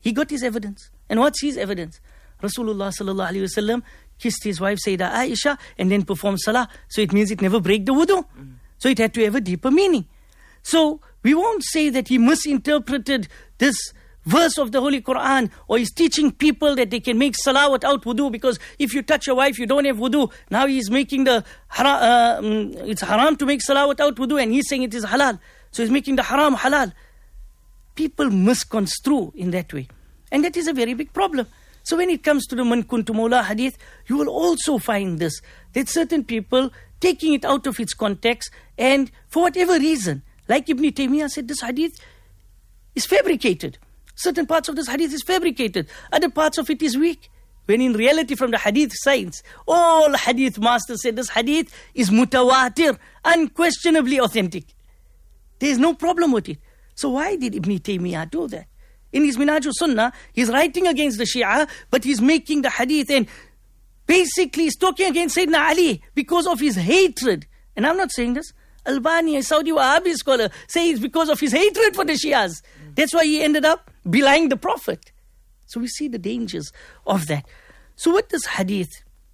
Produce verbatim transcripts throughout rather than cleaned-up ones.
He got his evidence. And what's his evidence? Rasulullah sallallahu alayhi wasallam kissed his wife Sayyidah Aisha and then performed salah. So it means it never break the wudu. Mm. So it had to have a deeper meaning. So we won't say that he misinterpreted this verse of the Holy Quran, or he's teaching people that they can make salah without wudu, because if you touch your wife, you don't have wudu. Now he's making the haram, uh, um, it's haram to make salah without wudu, and he's saying it is halal. So he's making the haram halal. People misconstrue in that way. And that is a very big problem. So when it comes to the Man Kuntu Mawla hadith, you will also find this, that certain people taking it out of its context, and for whatever reason, like Ibn Taymiyyah said, this hadith is fabricated. Certain parts of this hadith is fabricated. Other parts of it is weak. When in reality, from the hadith science, all hadith masters said this hadith is mutawatir, unquestionably authentic. There is no problem with it. So why did Ibn Taymiyyah do that? In his Minhaj Sunnah, he's writing against the Shia, but he's making the hadith, and basically he's talking against Sayyidina Ali because of his hatred. And I'm not saying this. Albani, a Saudi Wahhabi scholar, says it's because of his hatred for the Shias. That's why he ended up belying the Prophet. So we see the dangers of that. So with this hadith,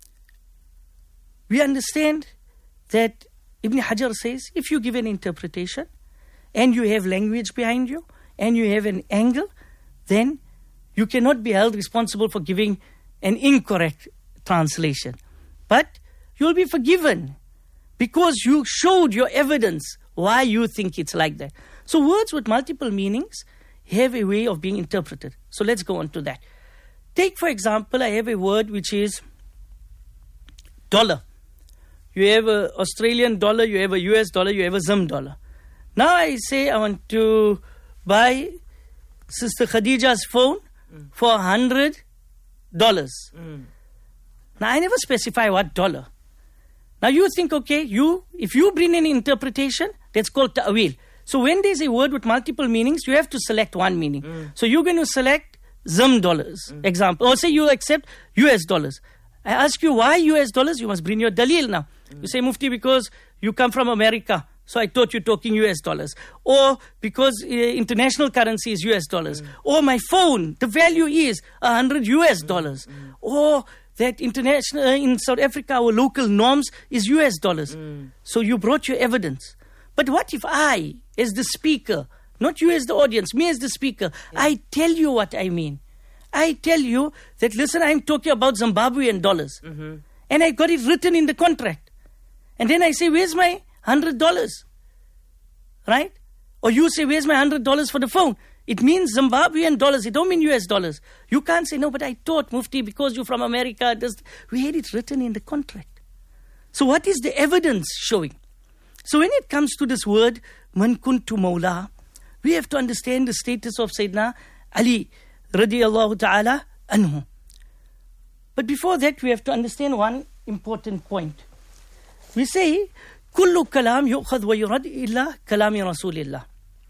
we understand that Ibn Hajar says, if you give an interpretation, and you have language behind you, and you have an angle, then you cannot be held responsible for giving an incorrect translation. But you'll be forgiven, because you showed your evidence why you think it's like that. So words with multiple meanings have a way of being interpreted. So let's go on to that. Take, for example, I have a word which is dollar. You have an Australian dollar, you have a U S dollar, you have a Zim dollar. Now I say I want to buy Sister Khadija's phone mm. for one hundred dollars. Mm. Now I never specify what dollar. Now you think, okay, you if you bring an interpretation, that's called ta'wil. So when there's a word with multiple meanings, you have to select one meaning. Mm. So you're going to select Zim dollars, mm. example. Or say you accept U S dollars. I ask you, why U S dollars? You must bring your dalil now. Mm. You say, Mufti, because you come from America, so I thought you're talking U S dollars. Or because uh, international currency is U S dollars. Mm. Or my phone, the value is one hundred U S dollars. Mm. Or that international uh, in South Africa, our local norms is U S dollars. Mm. So you brought your evidence. But what if I, as the speaker, not you as the audience, me as the speaker, yeah. I tell you what I mean. I tell you that, listen, I'm talking about Zimbabwean dollars. Mm-hmm. And I got it written in the contract. And then I say, where's my one hundred dollars? Right? Or you say, where's my one hundred dollars for the phone? It means Zimbabwean dollars. It don't mean U S dollars. You can't say, no, but I thought, Mufti, because you're from America. Does... We had it written in the contract. So what is the evidence showing? So when it comes to this word, Man Kuntu Mawla, we have to understand the status of Sayyidina Ali radiyallahu ta'ala anhu. But before that, we have to understand one important point. We say, Kullu kalam yu'khad wa yurad illa kalami Rasulillah.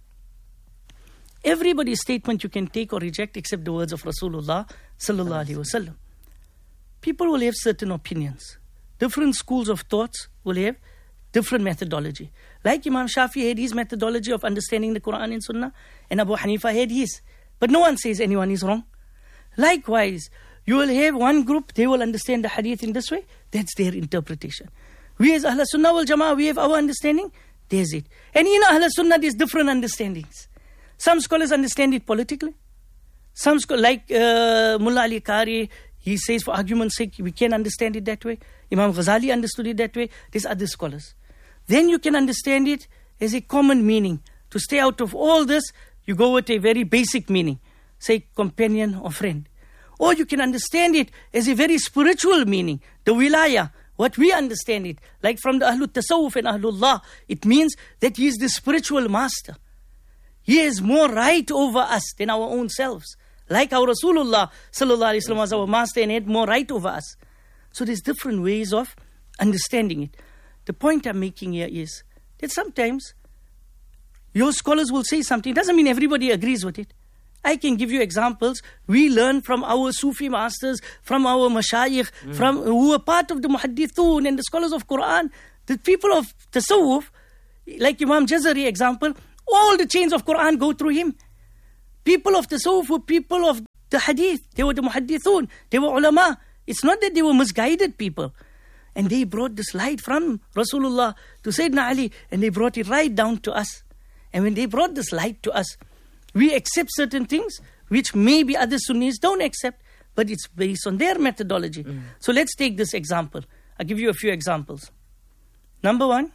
Everybody's statement you can take or reject except the words of Rasulullah sallallahu alaihi wasallam. People will have certain opinions. Different schools of thoughts will have different methodology. Like Imam Shafi had his methodology of understanding the Quran and Sunnah, and Abu Hanifa had his. But no one says anyone is wrong. Likewise, you will have one group, they will understand the hadith in this way. That's their interpretation. We as Ahl Sunnah wal Jama'ah, we have our understanding. There's it. And in Ahl Sunnah, there's different understandings. Some scholars understand it politically. Some scholars, like uh, Mullah Ali Qari, he says for argument's sake, we can understand it that way. Imam Ghazali understood it that way. There's other scholars. Then you can understand it as a common meaning. To stay out of all this, you go with a very basic meaning. Say companion or friend. Or you can understand it as a very spiritual meaning. The wilayah, what we understand it. Like from the Ahlul Tasawwuf and Ahlullah, it means that he is the spiritual master. He has more right over us than our own selves. Like our Rasulullah sallallahu alaihi wasallam was our master and had more right over us. So there's different ways of understanding it. The point I'm making here is that sometimes your scholars will say something. It doesn't mean everybody agrees with it. I can give you examples. We learn from our Sufi masters, from our mashayikh, mm. from who are part of the muhaddithun and the scholars of Quran. The people of Tasawwuf, like Imam Jazari example, all the chains of Quran go through him. people of tasawwuf were people of the hadith. They were the muhaddithun. They were ulama. It's not that they were misguided people. And they brought this light from Rasulullah to Sayyidina Ali, and they brought it right down to us. And when they brought this light to us, we accept certain things which maybe other Sunnis don't accept, but it's based on their methodology. Mm. So let's take this example. I'll give you a few examples. Number one,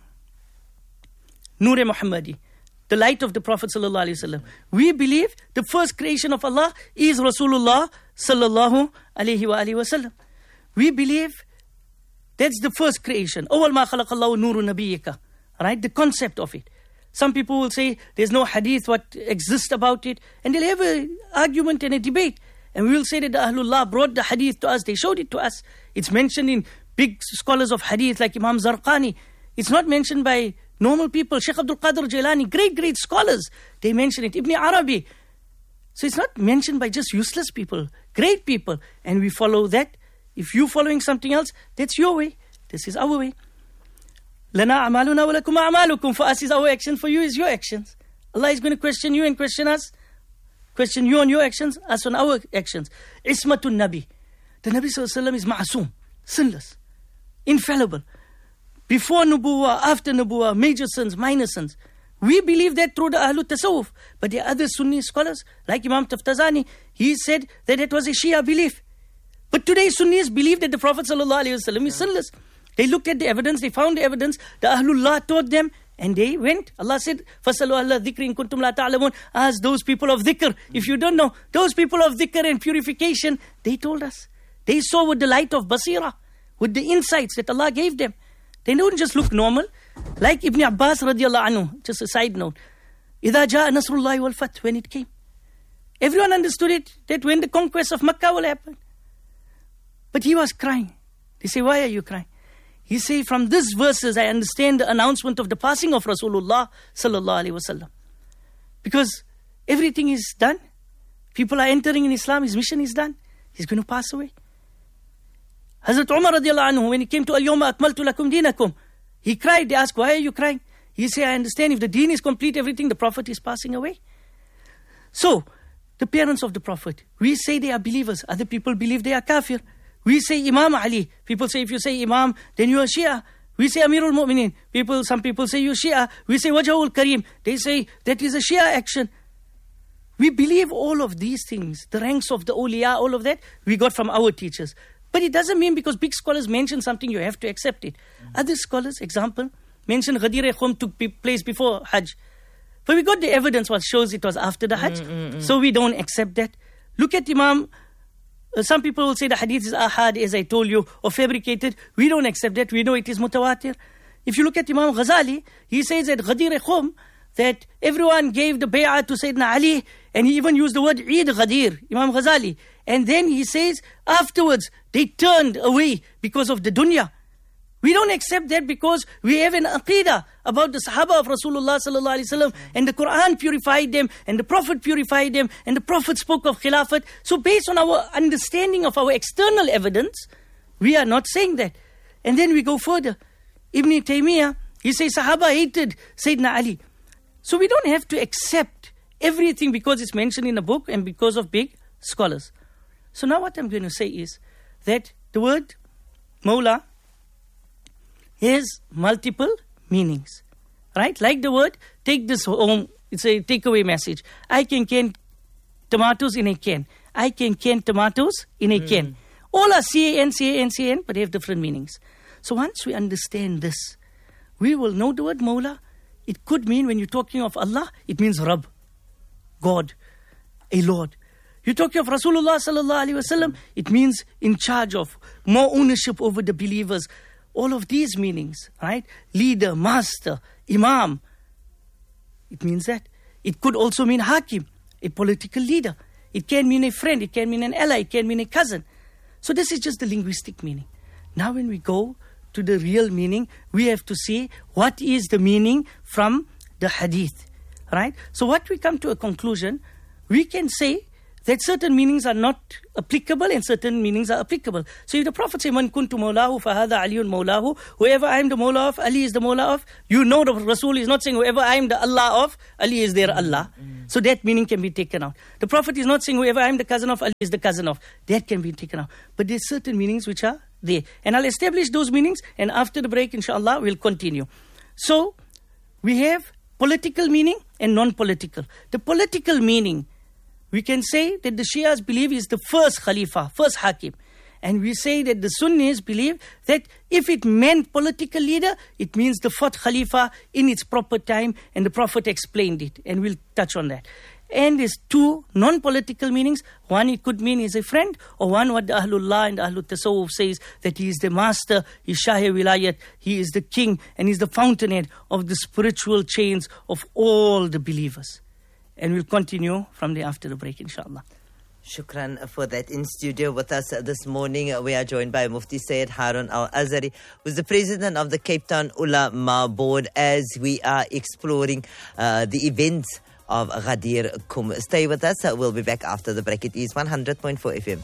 Noor-e Muhammadi, the light of the Prophet sallallahu alaihi wasallam. We believe the first creation of Allah is Rasulullah sallallahu alaihi wa alihi wasallam. We believe that's the first creation. Awwal ma khalaqallahu nuru nabiyyika. Right? The concept of it. Some people will say there's no hadith what exists about it, and they'll have an argument and a debate. And we will say that the Ahlullah brought the hadith to us, they showed it to us. It's mentioned in big scholars of hadith like Imam Zarqani. It's not mentioned by normal people. Sheikh Abdul Qadir Jailani, great, great scholars, they mention it. Ibn Arabi. So it's not mentioned by just useless people, great people. And we follow that. If you're following something else, that's your way. This is our way. Lana amaluna wa lakum a'malukum. For us is our action, for you is your actions. Allah is going to question you and question us. Question you on your actions, us on our actions. Ismatun Nabi. The Nabi sallallahu alaihi wasallam is ma'asum, sinless, infallible. Before Nubuwah, after Nubuwah, major sins, minor sins. We believe that through the Ahlul Tasawwuf. But the other Sunni scholars, like Imam Taftazani, he said that it was a Shia belief. But today Sunnis believe that the Prophet sallallahu alaihi wasallam is sinless. They looked at the evidence, they found the evidence, the Ahlullah taught them, and they went. Allah said, فَاسْأَلُوا أَهْلَ الذِّكْرِ إِن كُنْتُمْ لَا تَعْلَمُونَ. Ask those people of dhikr. If you don't know, those people of dhikr and purification, they told us. They saw with the light of basira, with the insights that Allah gave them. They don't just look normal. Like Ibn Abbas radiallahu anhu, just a side note. إِذَا جَاءَ نَصْرُ اللَّهِ وَالْفَتْحِ. When it came. Everyone understood it, that when the conquest of Makkah will happen. But he was crying. They say, why are you crying? He say, from these verses, I understand the announcement of the passing of Rasulullah sallallahu alaihi wasallam. Because everything is done. People are entering in Islam. His mission is done. He's going to pass away. Hazrat Umar radiallahu anhu, when he came to Al-Yawma Akmaltu Lakum Dinakum, he cried. They asked, why are you crying? He said, I understand if the deen is complete, everything, the Prophet is passing away. So, the parents of the Prophet, we say they are believers. Other people believe they are kafir. We say Imam Ali. People say if you say Imam, then you are Shia. We say Amirul Mu'minin. People, some people say you Shia. We say Wajhul Kareem. They say that is a Shia action. We believe all of these things. The ranks of the awliya, all of that, we got from our teachers. But it doesn't mean because big scholars mention something, you have to accept it. Mm-hmm. Other scholars, example, mention Ghadir Khum took place before Hajj. But we got the evidence what shows it was after the Hajj. Mm-hmm. So we don't accept that. Look at Imam. Uh, some people will say the hadith is ahad, as I told you, or fabricated. We don't accept that. We know it is mutawatir. If you look at Imam Ghazali, he says at Ghadir Khum that everyone gave the bay'ah to Sayyidina Ali, and he even used the word Eid Ghadir, Imam Ghazali. And then he says afterwards they turned away because of the dunya. We don't accept that because we have an aqidah about the Sahaba of Rasulullah sallallahu alaihi wasallam, and the Quran purified them, and the Prophet purified them, and the Prophet spoke of Khilafat. So based on our understanding of our external evidence, we are not saying that. And then we go further. Ibn Taymiyyah, he says Sahaba hated Sayyidina Ali. So we don't have to accept everything because it's mentioned in a book and because of big scholars. So now what I'm going to say is that the word Mawla has multiple meanings, right? Like the word, take this home, it's a takeaway message. I can can tomatoes in a can. I can can tomatoes in a mm. can. All are C A N, C A N, C A N, but they have different meanings. So once we understand this, we will know the word Mawla. It could mean, when you're talking of Allah, it means Rabb, God, a Lord. You're talking of Rasulullah sallallahu alaihi wasallam, it means in charge of, more ownership over the believers. All of these meanings, right? Leader, master, imam. It means that. It could also mean hakim, a political leader. It can mean a friend, it can mean an ally, it can mean a cousin. So this is just the linguistic meaning. Now when we go to the real meaning, we have to see what is the meaning from the hadith, right? So what we come to a conclusion, we can say that certain meanings are not applicable and certain meanings are applicable. So if the Prophet says, Man kuntu mawlahu fahadha aliyun mawlahu, whoever I am the mawla of, Ali is the mawla of, you know the Rasul is not saying whoever I am the Allah of, Ali is their Allah. Mm-hmm. So that meaning can be taken out. The Prophet is not saying whoever I am the cousin of, Ali is the cousin of. That can be taken out. But there's certain meanings which are there. And I'll establish those meanings, and after the break, inshallah, we'll continue. So, we have political meaning and non-political. The political meaning, we can say that the Shias believe is the first Khalifa, first Hakim. And we say that the Sunnis believe that if it meant political leader, it means the fourth Khalifa in its proper time, and the Prophet explained it. And we'll touch on that. And there's two non-political meanings. One, it could mean he's a friend, or one, what the Ahlullah and the Ahlul Tasawwuf says, that he is the master, he's Shah-e Wilayat, he is the king, and he's the fountainhead of the spiritual chains of all the believers. And we'll continue from there after the break, inshallah. Shukran for that. In studio with us this morning, we are joined by Mufti Sayyid Harun Al-Azhari, who is the president of the Cape Town Ulama Board, as we are exploring uh, the events of Ghadir Kum. Stay with us. We'll be back after the break. It is one hundred point four F M.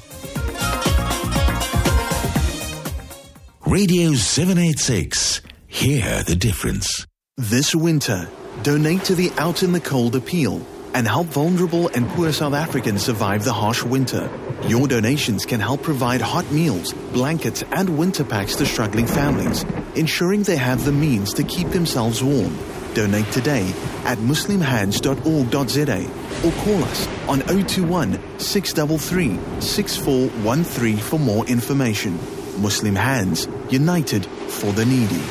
Radio seven eighty-six. Hear the difference. This winter, donate to the Out in the Cold appeal and help vulnerable and poor South Africans survive the harsh winter. Your donations can help provide hot meals, blankets and winter packs to struggling families, ensuring they have the means to keep themselves warm. Donate today at muslim hands dot org dot z a or call us on zero two one, six three three, six four one three for more information. Muslim Hands, united for the needy.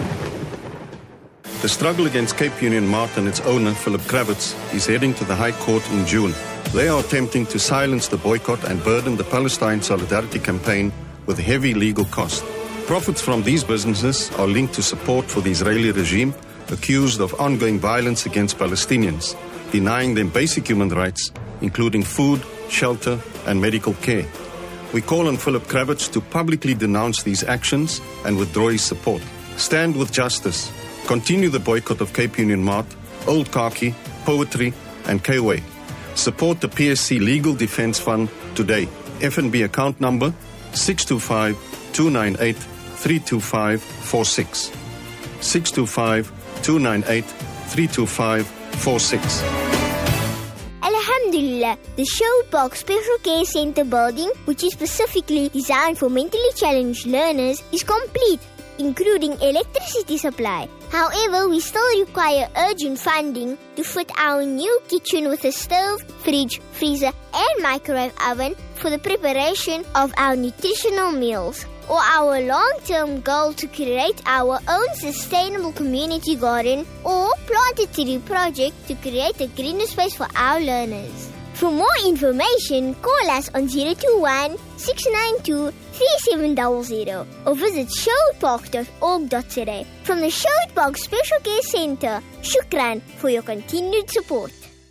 The struggle against Cape Union Mart and its owner, Philip Kravitz, is heading to the High Court in June. They are attempting to silence the boycott and burden the Palestine Solidarity Campaign with heavy legal costs. Profits from these businesses are linked to support for the Israeli regime, accused of ongoing violence against Palestinians, denying them basic human rights, including food, shelter, and medical care. We call on Philip Kravitz to publicly denounce these actions and withdraw his support. Stand with justice. Continue the boycott of Cape Union Mart, Old Khaki, Poetry, and K-Way. Support the P S C Legal Defense Fund today. F N B account number six two five, two nine eight, three two five four six. six two five, two nine eight, three two five four six. Alhamdulillah, the Shoutbox Special Care Center building, which is specifically designed for mentally challenged learners, is complete, including electricity supply. However, we still require urgent funding to fit our new kitchen with a stove, fridge, freezer and microwave oven for the preparation of our nutritional meals, or our long-term goal to create our own sustainable community garden or plant a tree project to create a greener space for our learners. For more information, call us on zero two one, six nine two, three seven zero zero or visit shoutbox dot org dot z a. From the Shoutbox Special Care Center, shukran for your continued support.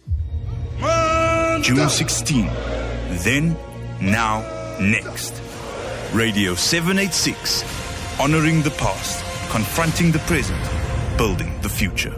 June sixteenth. Then, now, next. Radio seven eighty-six. Honoring the past, confronting the present, building the future.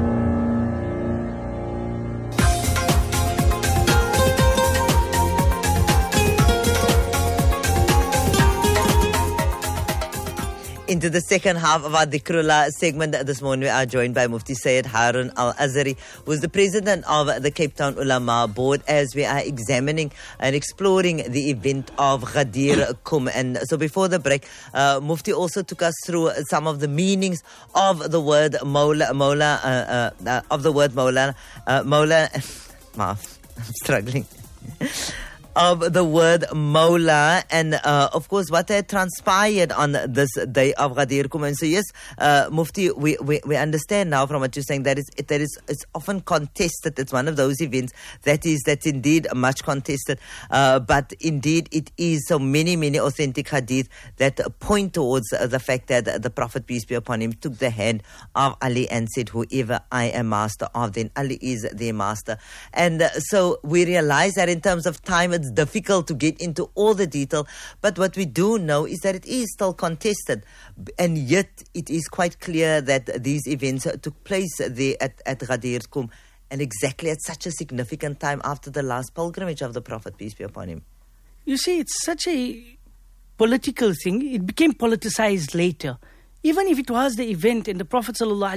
Into the second half of our Dhikrullah segment this morning, we are joined by Mufti Sayyid Harun Al-Azhari, who is the president of the Cape Town Ulama Board, as we are examining and exploring the event of Ghadir Kum. And so before the break, uh, Mufti also took us through some of the meanings of the word Mawla, Mawla, uh, uh, uh, of the word Mawla, uh, Mawla, maaf, I'm struggling. Of the word Mawla, and uh, of course what had transpired on this day of Ghadir Kum. And so yes, uh, Mufti, we, we, we understand now from what you're saying that it's, it, that is, it's often contested. It's one of those events that is that's indeed much contested, uh, but indeed it is so many, many authentic hadith that point towards uh, the fact that the Prophet, peace be upon him, took the hand of Ali and said, whoever I am master of, then Ali is their master. And uh, so we realize that in terms of time, it's difficult to get into all the detail, but what we do know is that it is still contested, and yet it is quite clear that these events took place there at, at Ghadir Kum. And exactly at such a significant time after the last pilgrimage of the Prophet, peace be upon him. You see, it's such a political thing. It became politicized later. Even if it was the event and the Prophet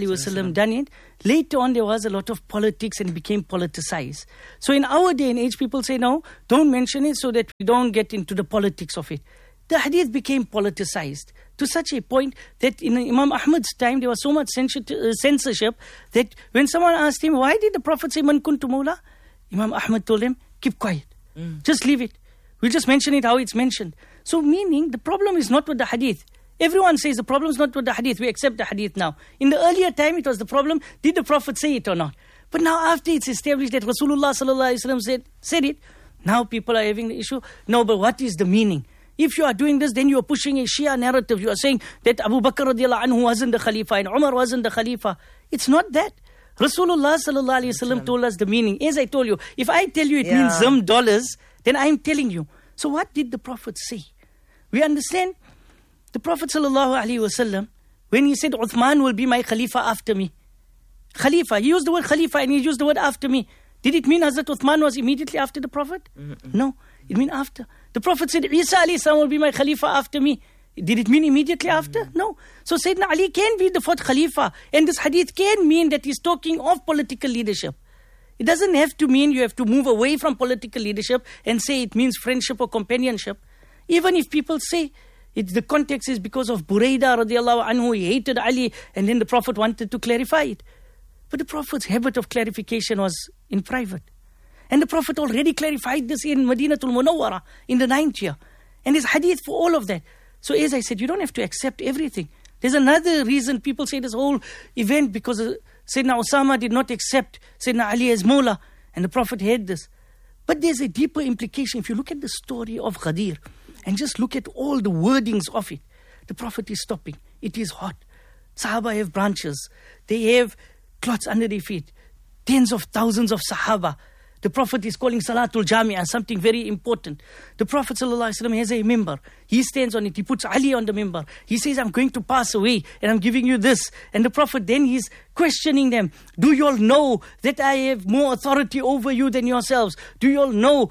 ﷺ done it, later on there was a lot of politics and it became politicized. So in our day and age, people say, no, don't mention it so that we don't get into the politics of it. The hadith became politicized to such a point that in Imam Ahmad's time, there was so much censorship that when someone asked him, why did the Prophet say, Man kuntu mawla? Imam Ahmad told him, keep quiet. Mm. Just leave it. We'll just mention it how it's mentioned. So meaning, the problem is not with the hadith. Everyone says the problem is not with the hadith. We accept the hadith now. In the earlier time, it was the problem, did the Prophet say it or not? But now after it's established that Rasulullah sallallahu alaihi wasallam said, said it, now people are having the issue. No, but what is the meaning? If you are doing this, then you are pushing a Shia narrative. You are saying that Abu Bakr radiallahu anhu wasn't the Khalifa and Umar wasn't the Khalifa. It's not that. Rasulullah sallallahu alaihi wasallam told us the meaning. As I told you, if I tell you it Yeah. means some dollars, then I am telling you. So what did the Prophet say? We understand the Prophet sallallahu alaihi wasallam, when he said Uthman will be my Khalifa after me. Khalifa, he used the word Khalifa and he used the word after me. Did it mean Hazrat Uthman was immediately after the Prophet? Mm-mm. No, it meant after. The Prophet said Isa alayhi salam will be my Khalifa after me. Did it mean immediately after? No. So Sayyidina Ali can be the fourth Khalifa, and this hadith can mean that he's talking of political leadership. It doesn't have to mean you have to move away from political leadership and say it means friendship or companionship. Even if people say it's the context is because of Buraidah radiallahu anhu, he hated Ali, and then the Prophet wanted to clarify it. But the Prophet's habit of clarification was in private. And the Prophet already clarified this in Madinatul Munawwara in the ninth year. And there's hadith for all of that. So as I said, you don't have to accept everything. There's another reason people say this whole event because uh, Sayyidina Osama did not accept Sayyidina Ali as Mawla, and the Prophet had this. But there's a deeper implication. If you look at the story of Ghadir and just look at all the wordings of it, the Prophet is stopping. It is hot. Sahaba have branches. They have cloths under their feet. Tens of thousands of Sahaba. The Prophet is calling Salatul Jami'ah, something very important. The Prophet ﷺ has a mimbar. He stands on it. He puts Ali on the mimbar. He says, I'm going to pass away and I'm giving you this. And the Prophet then he's questioning them. Do you all know that I have more authority over you than yourselves? Do you all know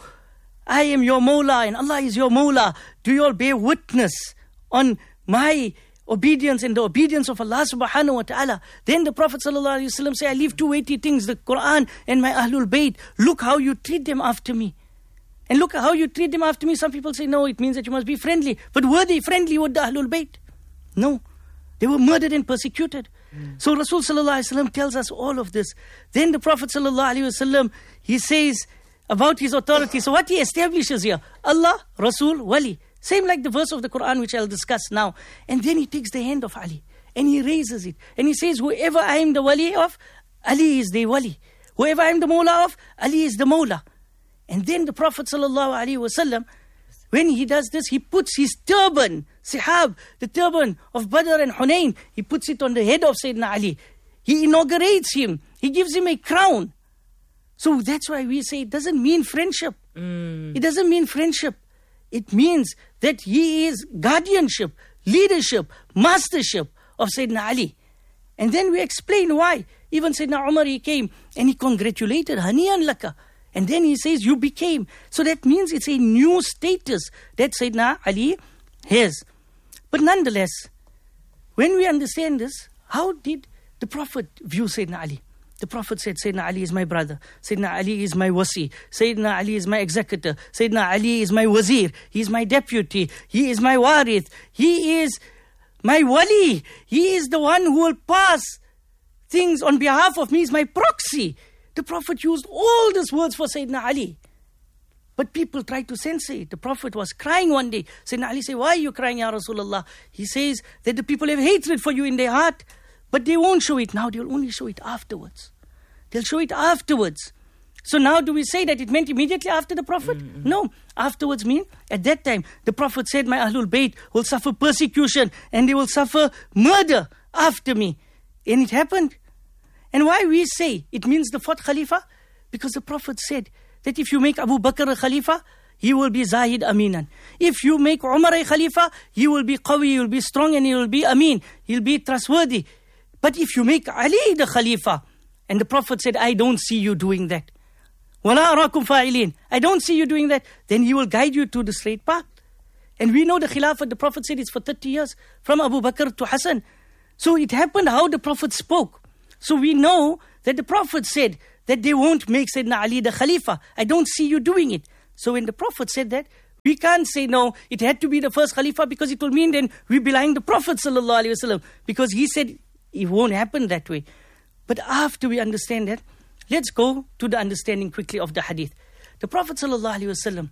I am your Mawla and Allah is your Mawla? Do you all bear witness on my obedience and the obedience of Allah subhanahu wa ta'ala? Then the Prophet sallallahu alaihi wasallam say, I leave two weighty things, the Quran and my Ahlul Bayt. Look how you treat them after me. And look how you treat them after me. Some people say, no, it means that you must be friendly. But were they friendly with the Ahlul Bayt? No. They were murdered and persecuted. Mm. So Rasul sallallahu alaihi wasallam tells us all of this. Then the Prophet sallallahu alaihi wasallam, he says about his authority. So what he establishes here, Allah, Rasul, Wali. Same like the verse of the Quran which I'll discuss now. And then he takes the hand of Ali and he raises it. And he says, whoever I am the wali of, Ali is the wali. Whoever I am the mawla of, Ali is the mawla. And then the Prophet sallallahu alaihi wasallam, when he does this, he puts his turban, sihab, the turban of Badr and Hunayn, he puts it on the head of Sayyidina Ali. He inaugurates him. He gives him a crown. So that's why we say it doesn't mean friendship. Mm. It doesn't mean friendship. It means that he is guardianship, leadership, mastership of Sayyidina Ali. And then we explain why. Even Sayyidina Umar, he came and he congratulated, Haniyan laka. And then he says, you became. So that means it's a new status that Sayyidina Ali has. But nonetheless, when we understand this, how did the Prophet view Sayyidina Ali? The Prophet said, Sayyidina Ali is my brother. Sayyidina Ali is my wasi. Sayyidina Ali is my executor. Sayyidina Ali is my wazir. He is my deputy. He is my warith. He is my wali. He is the one who will pass things on behalf of me. He is my proxy. The Prophet used all these words for Sayyidina Ali. But people tried to censor it. The Prophet was crying one day. Sayyidina Ali said, why are you crying, Ya Rasulullah? He says that the people have hatred for you in their heart. But they won't show it now. They'll only show it afterwards. They'll show it afterwards. So now do we say that it meant immediately after the Prophet? Mm-hmm. No. Afterwards mean at that time. The Prophet said, my Ahlul Bayt will suffer persecution and they will suffer murder after me. And it happened. And why we say it means the fourth Khalifa? Because the Prophet said that if you make Abu Bakr a Khalifa, he will be Zahid Aminan. If you make Umar a Khalifa, he will be Qawi, he will be strong and he will be Amin. He'll be trustworthy. But if you make Ali the Khalifa, And the Prophet said, I don't see you doing that. وَلَا أَرَاكُمْ فَاعِلِينَ. I don't see you doing that. Then he will guide you to the straight path. And we know the Khilafah, the Prophet said, it's for thirty years, from Abu Bakr to Hassan. So it happened how the Prophet spoke. So we know that the Prophet said that they won't make Sayyidina Ali the Khalifa. I don't see you doing it. So when the Prophet said that, we can't say, no, it had to be the first Khalifa, because it will mean then we belying the Prophet sallallahu alaihi wasallam, because he said it won't happen that way. But after we understand that, let's go to the understanding quickly of the hadith. The Prophet sallallahu alaihi wasallam,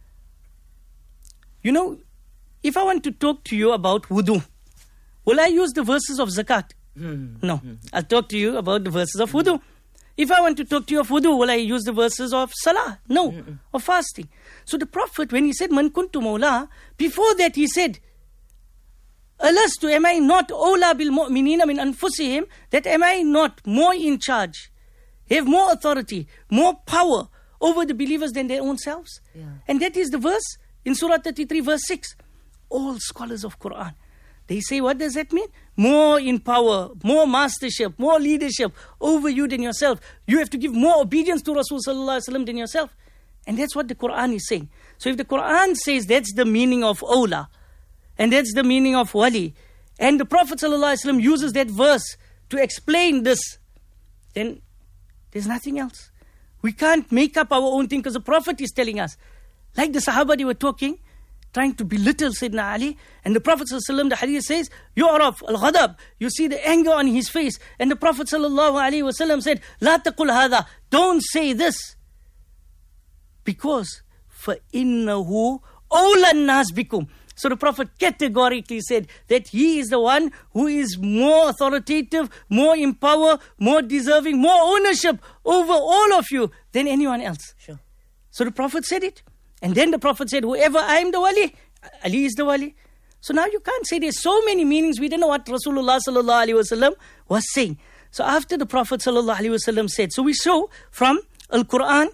you know, if I want to talk to you about wudu, will I use the verses of zakat? Mm. No. Mm. I'll talk to you about the verses of wudu. If I want to talk to you of wudu, will I use the verses of salah? No. Mm-mm. Of fasting. So the Prophet, when he said, Man kuntu mawla, before that he said, Alastu, am I not awla bil mu'minina min anfusihim, that am I not more in charge, have more authority, more power over the believers than their own selves? Yeah. And that is the verse in Surah thirty-three, verse six. All scholars of Quran, they say, what does that mean? More in power, more mastership, more leadership over you than yourself. You have to give more obedience to Rasul sallallahu alaihi wasallam than yourself. And that's what the Quran is saying. So if the Quran says that's the meaning of awla, and that's the meaning of wali, and the Prophet sallallahu alaihi wasallam uses that verse to explain this, then there's nothing else. We can't make up our own thing, because the Prophet is telling us. Like the Sahaba, they were talking, trying to belittle Sayyidina Ali, and the Prophet sallallahu alaihi wasallam, the hadith says, yu'raf al-ghadab, you see the anger on his face, and the Prophet sallallahu alaihi wasallam said, la taqul hadha, don't say this, because فَإِنَّهُ أَوْلَى النَّاسِ بِكُمْ. So the Prophet categorically said that he is the one who is more authoritative, more in power, more deserving, more ownership over all of you than anyone else. Sure. So the Prophet said it. And then the Prophet said, whoever I am the wali, Ali is the wali. So now you can't say there's so many meanings. We don't know what Rasulullah sallallahu alaihi wasallam was saying. So after the Prophet sallallahu alaihi wasallam said, so we show from Al-Quran,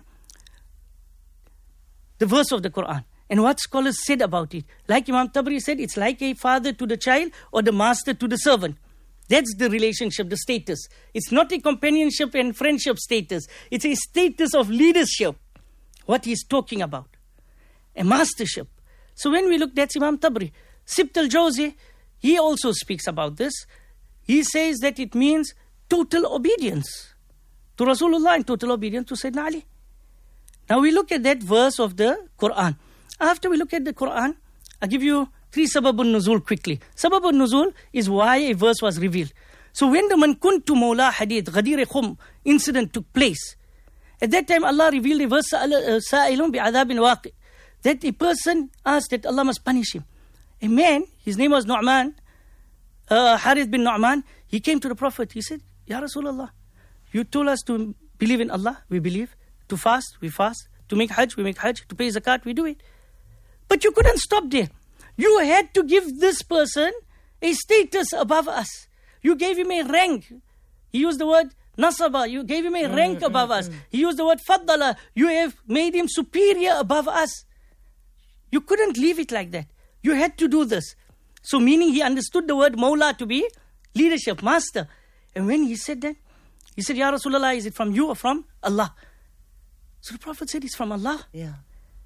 the verse of the Quran, and what scholars said about it. Like Imam Tabari said, it's like a father to the child or the master to the servant. That's the relationship, the status. It's not a companionship and friendship status. It's a status of leadership, what he's talking about. A mastership. So when we look, that's Imam Tabari. Sibt al-Jawzi, he also speaks about this. He says that it means total obedience to Rasulullah and total obedience to Sayyidina Ali. Now we look at that verse of the Quran. After we look at the Quran, I'll give you three sababun nuzul quickly. Sababun nuzul is why a verse was revealed. So when the Man Kuntu Mawla Hadith, Ghadir Khum incident took place, at that time Allah revealed a verse, Sa'ilun bi'adhabin waqi', that a person asked that Allah must punish him. A man, his name was Nu'man, uh, Harith bin Nu'man, he came to the Prophet. He said, Ya Rasulullah, you told us to believe in Allah, we believe. To fast, we fast. To make hajj, we make hajj. To pay zakat, we do it. But you couldn't stop there. You had to give this person a status above us. You gave him a rank. He used the word nasaba. You gave him a mm, rank mm, above mm, us. Mm. He used the word faddala. You have made him superior above us. You couldn't leave it like that. You had to do this. So meaning he understood the word mawla to be leadership, master. And when he said that, he said, Ya Rasulullah, is it from you or from Allah? So the Prophet said, it's from Allah. Yeah.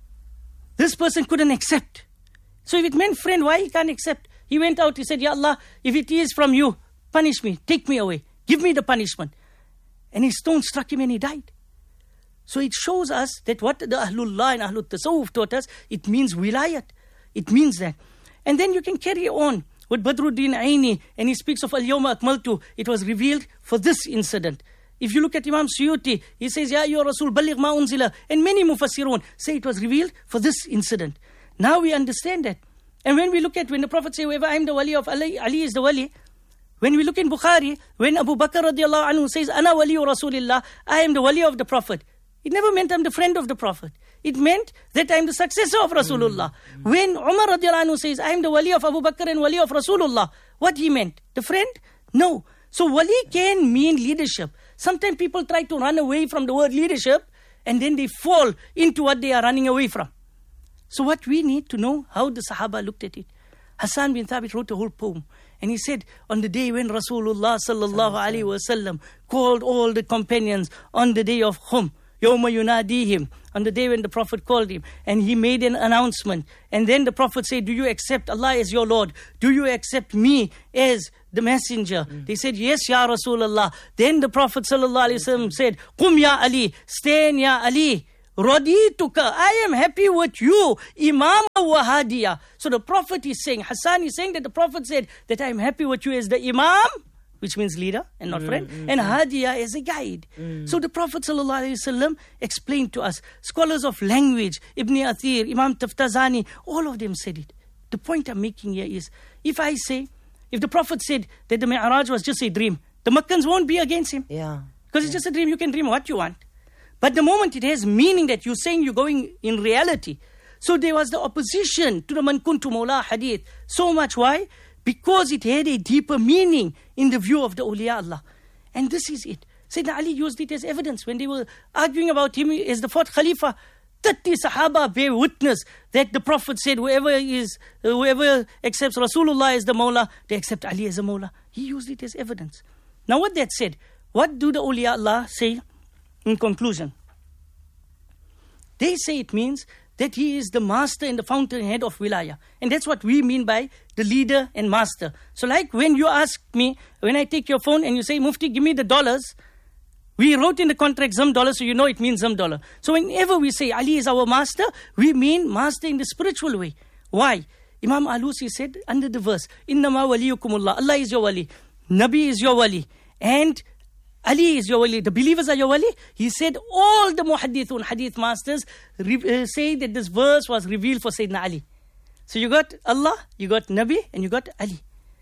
This person couldn't accept. So if it meant friend, why he can't accept? He went out, he said, Ya Allah, if it is from you, punish me, take me away, give me the punishment. And his stone struck him and he died. So it shows us that what the Ahlullah and Ahlul Tasawwuf taught us, it means wilayat. It means that. And then you can carry on with Badruddin Aini, and he speaks of Al-Yawma Akmaltu. It was revealed for this incident. If you look at Imam Suyuti, he says, Ya Ya Rasul, baligh ma unzila. And many mufassirun say it was revealed for this incident. Now we understand that. And when we look at, when the Prophet says, whoever I am the wali of Ali, Ali is the wali. When we look in Bukhari, when Abu Bakr radiallahu anhu says, Ana waliyu Rasulillah, I am the wali of the Prophet. It never meant I'm the friend of the Prophet. It meant that I'm the successor of Rasulullah. Mm. When Umar radiallahu anhu says, I am the wali of Abu Bakr and wali of Rasulullah, what he meant? The friend? No. So wali can mean leadership. Sometimes people try to run away from the word leadership and then they fall into what they are running away from. So what we need to know, how the Sahaba looked at it. Hassan bin Thabit wrote a whole poem. And he said, on the day when Rasulullah sallallahu alaihi wasallam called all the companions on the day of Khum, Yawma yunadihim, on the day when the Prophet called him, and he made an announcement. And then the Prophet said, do you accept Allah as your Lord? Do you accept me as the messenger? Mm. They said, yes, Ya Rasulullah. Then the Prophet sallallahu alaihi wasallam said, Qum ya Ali, stand ya Ali. Radituka, I am happy with you, Imam wa Hadiya. So the Prophet is saying, Hassan is saying that the Prophet said that I am happy with you as the Imam, which means leader and not mm, friend, mm, and Hadiya as a guide. Mm. So the Prophet ﷺ explained to us, scholars of language, Ibn Athir, Imam Taftazani, all of them said it. The point I'm making here is, if I say, if the Prophet said that the Mi'raj was just a dream, the Meccans won't be against him. Yeah. Because yeah. it's just a dream, you can dream what you want. But the moment it has meaning that you're saying you're going in reality. So there was the opposition to the Man Kuntu Mawla hadith. So much, why? Because it had a deeper meaning in the view of the awliya Allah. And this is it. Sayyidina Ali used it as evidence when they were arguing about him as the fourth Khalifa. thirty Sahaba bear witness that the Prophet said whoever is, uh, whoever accepts Rasulullah as the Mawla, they accept Ali as a Mawla. He used it as evidence. Now with that said, what do the awliya Allah say in conclusion? They say it means that he is the master and the fountainhead of wilaya. And that's what we mean by the leader and master. So like when you ask me, when I take your phone and you say, Mufti, give me the dollars, we wrote in the contract Zam dollar, so you know it means Zam dollar. So whenever we say Ali is our master, we mean master in the spiritual way. Why? Imam Alusi said under the verse, Innama waliyukumullah, Allah is your wali, Nabi is your wali, and Ali is your wali, the believers are your wali. He said all the muhaddithun, hadith masters re- uh, say that this verse was revealed for Sayyidina Ali. So you got Allah, you got Nabi, and you got Ali.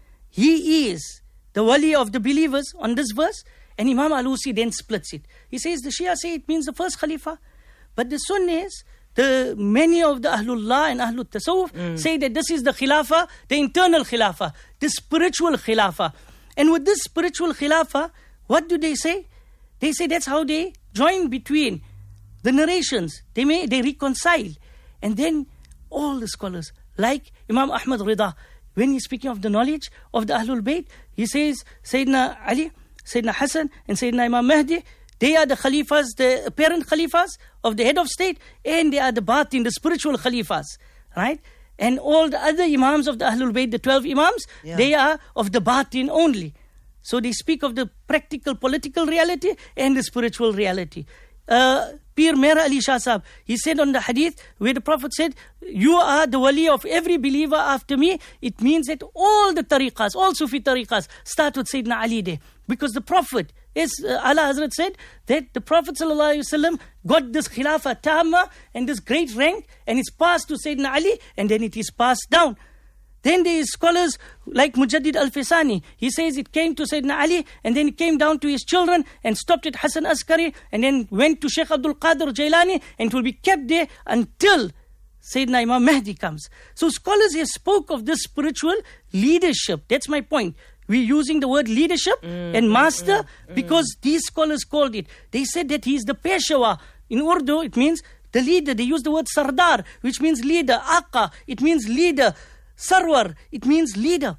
He is the wali of the believers on this verse, and Imam Alusi then splits it. He says the Shia say it means the first Khalifa, but the Sunnis, the many of the Ahlullah and Ahlul Tasawwuf mm. say that this is the Khilafah, the internal Khilafah, the spiritual Khilafah. And with this spiritual Khilafah, what do they say? They say that's how they join between the narrations. They may they reconcile. And then all the scholars, like Imam Ahmad Rida, when he's speaking of the knowledge of the Ahlul Bayt, he says Sayyidina Ali, Sayyidina Hassan, and Sayyidina Imam Mahdi, they are the Khalifas, the apparent Khalifas of the head of state, and they are the Batin, the spiritual Khalifas, right? And all the other Imams of the Ahlul Bayt, the twelve Imams, yeah. they are of the Batin only. So they speak of the practical political reality and the spiritual reality. Uh, Pir Mera Ali Shah Sahab, he said on the hadith where the Prophet said, you are the wali of every believer after me. It means that all the tariqas, all Sufi tariqas start with Sayyidina Ali there. Because the Prophet, as uh, Allah Hazrat said, that the Prophet ﷺ got this khilafah tamma and this great rank, and it's passed to Sayyidina Ali, and then it is passed down. Then there is scholars like Mujaddid Al-Fisani. He says it came to Sayyidina Ali, and then it came down to his children and stopped at Hassan Askari, and then went to Sheikh Abdul Qadir Jailani, and it will be kept there until Sayyidina Imam Mahdi comes. So scholars here spoke of this spiritual leadership. That's my point. We're using the word leadership mm, and master mm, mm, because mm. these scholars called it. They said that he's the Peshwa. In Urdu, it means the leader. They use the word Sardar, which means leader. Aqa, it means leader. Sarwar, it means leader.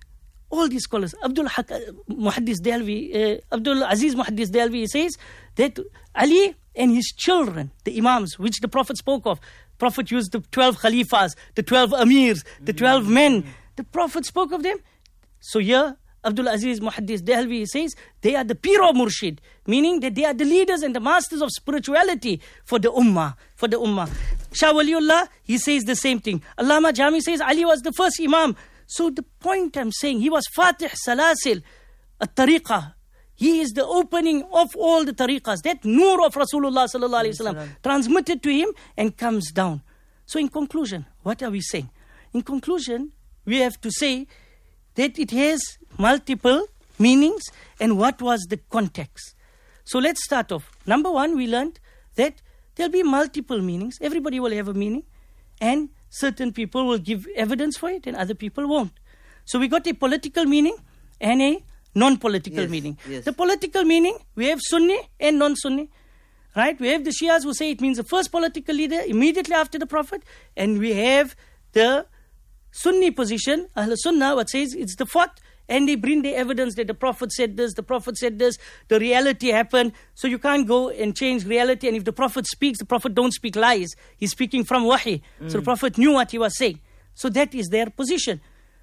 All these scholars, Abdul Haq, Muhaddis Dehelvi, uh, Abdul Aziz Muhaddis Dehelvi says that Ali and his children, the Imams, which the Prophet spoke of, Prophet used the twelve Khalifas, the twelve Amirs, the twelve men. The Prophet spoke of them. So here, Abdul Aziz Muhaddis Dehelvi says they are the Piro Murshid, meaning that they are the leaders and the masters of spirituality for the Ummah, for the Ummah. Shah Waliullah, he says the same thing. Allama Jami says Ali was the first Imam. So the point I'm saying, he was Fatih Salasil, at-Tariqah. He is the opening of all the tariqas. That nur of Rasulullah sallallahu alaihi wasallam transmitted to him and comes down. So in conclusion, what are we saying? In conclusion, we have to say that it has multiple meanings and what was the context. So let's start off. Number one, we learned that there'll be multiple meanings. Everybody will have a meaning, and certain people will give evidence for it and other people won't. So we got a political meaning and a non-political yes, meaning. Yes. The political meaning, we have Sunni and non-Sunni. Right? We have the Shias who say it means the first political leader immediately after the Prophet, and we have the Sunni position, Ahl Sunnah, what says it's the fourth, and they bring the evidence that the Prophet said this, the Prophet said this, the reality happened. So you can't go and change reality. And if the Prophet speaks, the Prophet don't speak lies. He's speaking from wahi. Mm. So the Prophet knew what he was saying. So that is their position.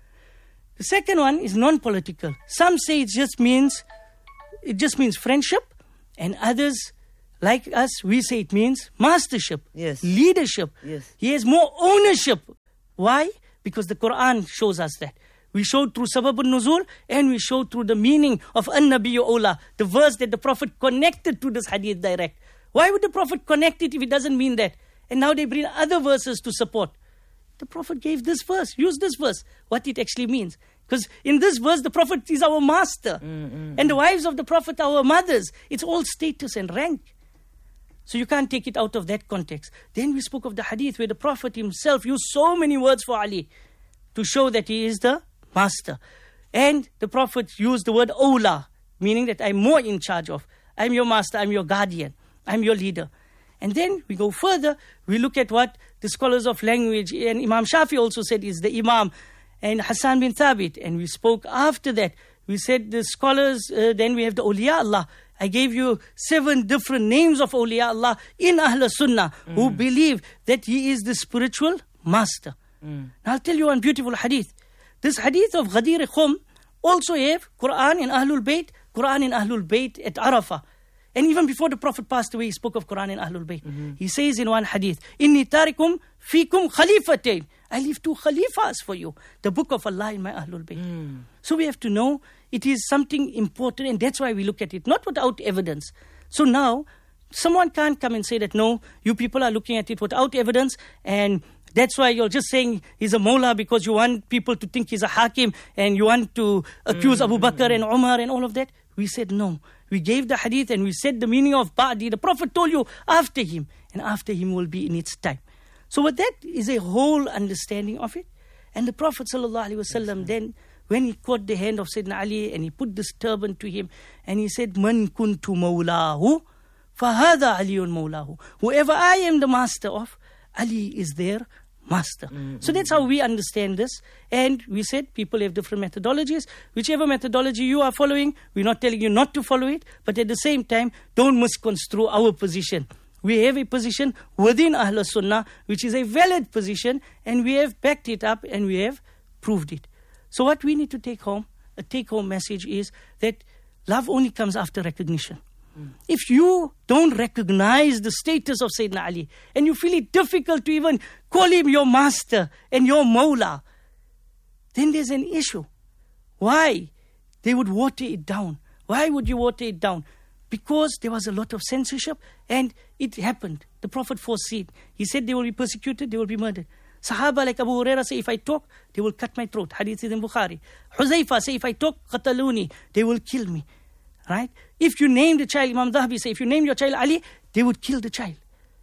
The second one is non-political. Some say it just means, it just means friendship, and others, like us, we say it means mastership, yes, leadership. Yes. He has more ownership. Why? Because the Quran shows us that. We showed through Sabab al-Nuzul, and we showed through the meaning of An-Nabiyyu Awla, the verse that the Prophet connected to this hadith direct. Why would the Prophet connect it if it doesn't mean that? And now they bring other verses to support. The Prophet gave this verse, use this verse, what it actually means. Because in this verse, the Prophet is our master. Mm-hmm. And the wives of the Prophet are our mothers. It's all status and rank. So you can't take it out of that context. Then we spoke of the hadith where the Prophet himself used so many words for Ali to show that he is the master. And the Prophet used the word Awla, meaning that I'm more in charge of. I'm your master, I'm your guardian, I'm your leader. And then we go further, we look at what the scholars of language, and Imam Shafi also said is the Imam, and Hassan bin Thabit. And we spoke after that, we said the scholars, uh, then we have the Awliya Allah. I gave you seven different names of Awliya Allah in Ahl Sunnah, mm. who believe that he is the spiritual master. Mm. Now I'll tell you one beautiful hadith. This hadith of Ghadir Khum also have Quran in Ahlul Bayt, Quran in Ahlul Bayt at Arafah. And even before the Prophet passed away, he spoke of Quran in Ahlul Bayt. Mm-hmm. He says in one hadith, Inni tarikum fikum khalifatain. I leave two khalifas for you. The book of Allah in my Ahlul Bayt. Mm. So we have to know it is something important, and that's why we look at it, not without evidence. So now, someone can't come and say that, no, you people are looking at it without evidence, and that's why you're just saying he's a Mawla because you want people to think he's a Hakim, and you want to accuse mm-hmm. Abu Bakr and Umar and all of that. We said no. We gave the hadith and we said the meaning of Ba'di. The Prophet told you after him, and after him will be in its time. So with that is a whole understanding of it. And the Prophet ﷺ then, when he caught the hand of Sayyidina Ali and he put this turban to him, and he said, Man kuntu mawlahu, fahada aliyun mawlahu. Whoever I am the master of, Ali is their master. Mm-hmm. So that's how we understand this. And we said people have different methodologies. Whichever methodology you are following, we're not telling you not to follow it, but at the same time, don't misconstrue our position. We have a position within Ahl Sunnah, which is a valid position, and we have backed it up and we have proved it. So what we need to take home, a take-home message is that love only comes after recognition. Mm. If you don't recognize the status of Sayyidina Ali, and you feel it difficult to even call him your master and your Mawla, then there's an issue. Why? They would water it down. Why would you water it down? Because there was a lot of censorship, and it happened. The Prophet foresaw. He said they will be persecuted, they will be murdered. Sahaba like Abu Huraira say, if I talk, they will cut my throat. Hadith is in Bukhari. Huzaifa say, if I talk, qataluni, they will kill me. Right? If you name the child, Imam Dhahabi say, if you name your child Ali, they would kill the child.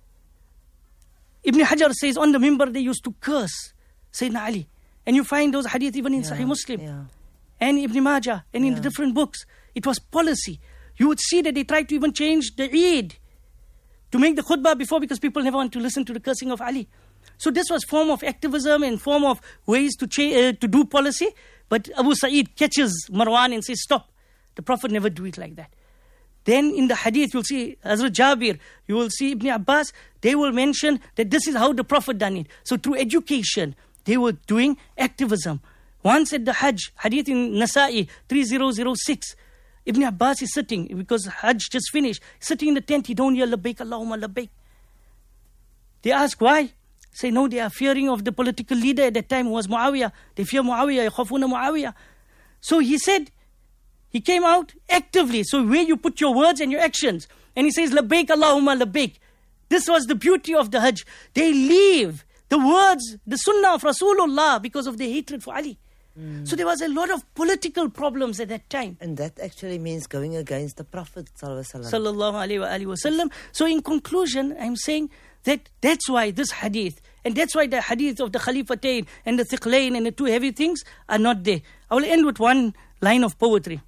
Ibn Hajar says, on the mimbar they used to curse Sayyidina Ali. And you find those hadith even in yeah, Sahih Muslim. Yeah. And Ibn Majah, and in yeah. the different books. It was policy. You would see that they tried to even change the Eid to make the khutbah before, because people never want to listen to the cursing of Ali. So this was form of activism and form of ways to cha- uh, to do policy. But Abu Sa'id catches Marwan and says, stop. The Prophet never do it like that. Then in the hadith, you'll see Hazrat Jabir, you will see Ibn Abbas, they will mention that this is how the Prophet done it. So through education, they were doing activism. Once at the Hajj, hadith in Nasa'i three thousand six, Ibn Abbas is sitting, because Hajj just finished, sitting in the tent, he don't hear Labbaik Allahumma Labbaik. They ask why? Say, no, they are fearing of the political leader at that time, who was Muawiyah. They fear Muawiyah, yakhafuna Muawiyah. So he said, he came out actively. So where you put your words and your actions. And he says, Labbaik Allahumma Labbaik. This was the beauty of the Hajj. They leave the words, the sunnah of Rasulullah, because of their hatred for Ali. Mm. So there was a lot of political problems at that time. And that actually means going against the Prophet Sallallahu Alaihi Wasallam. So in conclusion, I'm saying that that's why this hadith, and that's why the hadith of the Khalifatain and the Thiqlain and the two heavy things are not there. I will end with one line of poetry.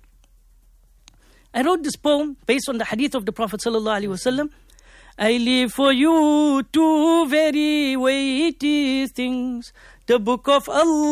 I wrote this poem based on the hadith of the Prophet Sallallahu Alaihi Wasallam. I leave for you two very weighty things, the book of Allah